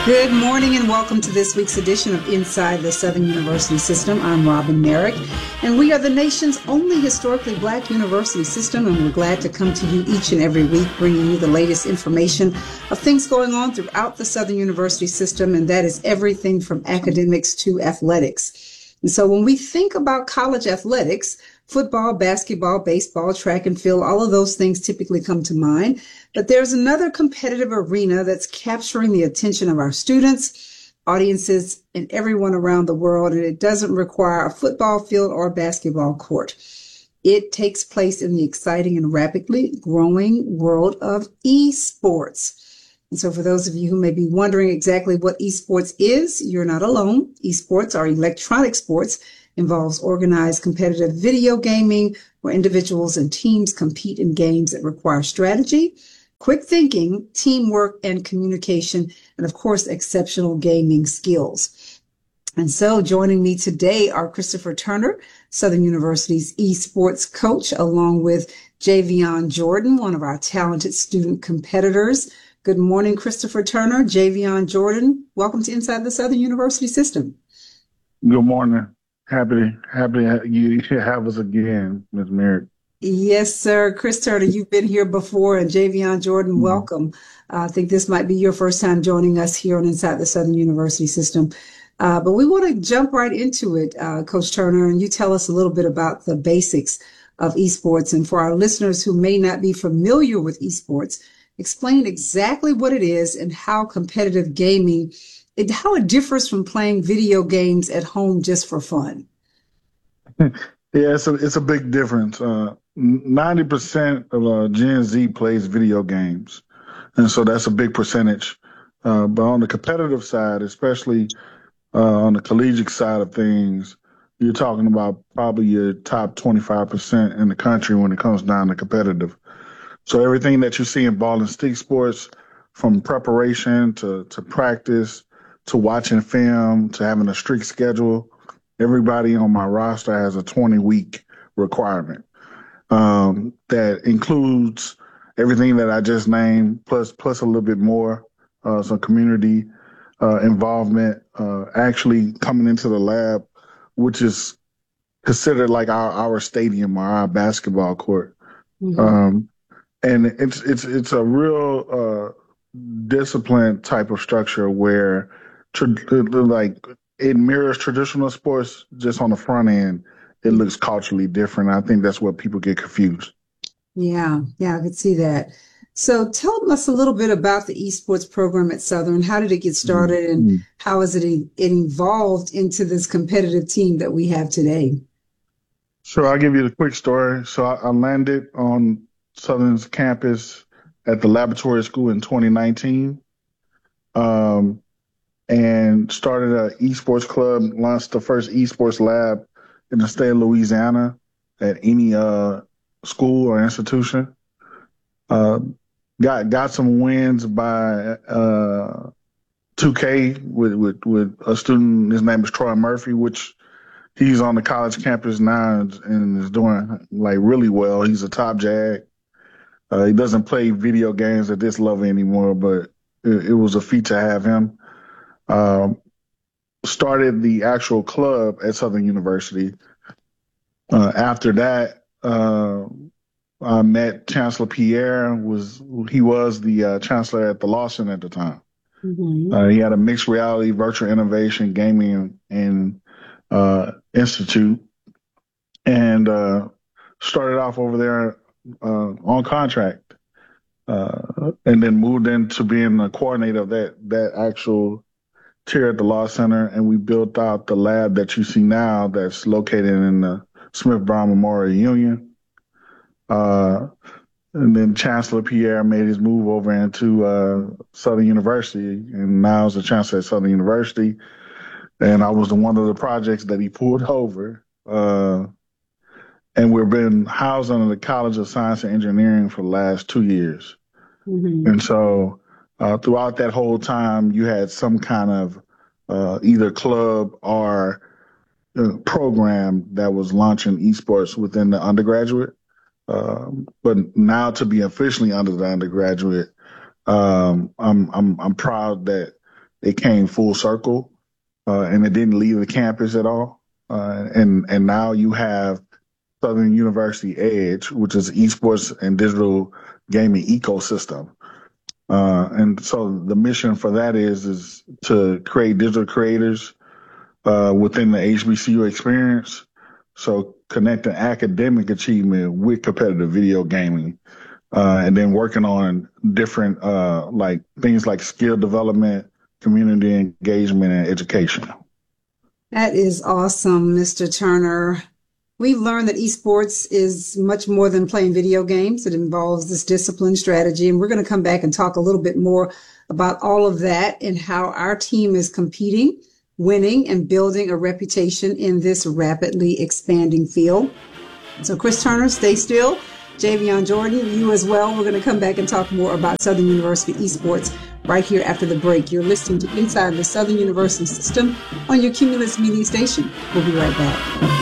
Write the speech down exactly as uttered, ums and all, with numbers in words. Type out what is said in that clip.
Good morning and welcome to this week's edition of Inside the Southern University System. I'm Robin Merrick, and we are the nation's only historically black university system, and we're glad to come to you each and every week bringing you the latest information of things going on throughout the Southern University system, and that is everything from academics to athletics. And so when we think about college athletics, football, basketball, baseball, track and field, all of those things typically come to mind. But there's another competitive arena that's capturing the attention of our students, audiences, and everyone around the world, and it doesn't require a football field or a basketball court. It takes place in the exciting and rapidly growing world of esports. And so for those of you who may be wondering exactly what esports is, you're not alone. Esports are electronic sports, involves organized competitive video gaming where individuals and teams compete in games that require strategy, quick thinking, teamwork, and communication, and of course, exceptional gaming skills. And so joining me today are Christopher Turner, Southern University's esports coach, along with Javion Jordan, one of our talented student competitors. Good morning, Christopher Turner, Javion Jordan. Welcome to Inside the Southern University System. Good morning. Happy, happy you have us again, Miz Merrick. Yes, sir. Chris Turner, you've been here before, and Javion Jordan, mm-hmm. welcome. Uh, I think this might be your first time joining us here on Inside the Southern University System. Uh, but we want to jump right into it, uh, Coach Turner, and you tell us a little bit about the basics of esports. And for our listeners who may not be familiar with esports, explain exactly what it is and how competitive gaming It, how it differs from playing video games at home just for fun. Yeah, it's a, it's a big difference. Uh, ninety percent of uh, Gen Z plays video games, and so that's a big percentage. Uh, but on the competitive side, especially uh, on the collegiate side of things, you're talking about probably your top twenty-five percent in the country when it comes down to competitive. So everything that you see in ball and stick sports, from preparation to, to practice, to watching film, to having a strict schedule, everybody on my roster has a twenty-week requirement um, that includes everything that I just named, plus plus a little bit more, uh, some community uh, involvement, uh, actually coming into the lab, which is considered like our, our stadium or our basketball court. Mm-hmm. Um, and it's it's it's a real uh, disciplined type of structure where like it mirrors traditional sports, just on the front end, it looks culturally different. I think that's where people get confused. Yeah, yeah, I could see that. So tell us a little bit about the esports program at Southern. How did it get started, mm-hmm. and how has it, it evolved into this competitive team that we have today? Sure, I'll give you the quick story. So I, I landed on Southern's campus at the laboratory school in twenty nineteen. Um, and started an esports club, launched the first esports lab in the state of Louisiana at any uh, school or institution. Uh, got got some wins by uh, two K with, with, with a student. His name is Troy Murphy, which he's on the college campus now and, and is doing like really well. He's a top jag. Uh, he doesn't play video games at this level anymore, but it, it was a feat to have him. Um, started the actual club at Southern University. Uh, after that, uh, I met Chancellor Pierre. Was he was the uh, chancellor at the Lawson at the time. Mm-hmm. Uh, he had a mixed reality, virtual innovation, gaming, and uh, institute, and uh, started off over there uh, on contract, uh, and then moved into being the coordinator of that that actual here at the Law Center, and we built out the lab that you see now that's located in the Smith Brown Memorial Union. Uh, and then Chancellor Pierre made his move over into uh, Southern University, and now is the chancellor at Southern University. And I was the one of the projects that he pulled over. Uh, and we've been housed under the College of Science and Engineering for the last two years. Mm-hmm. And so Uh, throughout that whole time, you had some kind of uh, either club or uh, program that was launching esports within the undergraduate. Um, but now to be officially under the undergraduate, um, I'm I'm I'm proud that it came full circle, uh, and it didn't leave the campus at all. Uh, and and now you have Southern University Edge, which is esports and digital gaming ecosystem. Uh, and so the mission for that is is to create digital creators uh, within the H B C U experience. So connecting academic achievement with competitive video gaming, uh, and then working on different uh, like things like skill development, community engagement, and education. That is awesome, Mister Turner. We've learned that esports is much more than playing video games. It involves this discipline strategy, and we're going to come back and talk a little bit more about all of that and how our team is competing, winning, and building a reputation in this rapidly expanding field. So Chris Turner, stay still. Javion Jordan, you as well. We're going to come back and talk more about Southern University esports right here after the break. You're listening to Inside the Southern University System on your Cumulus Media Station. We'll be right back.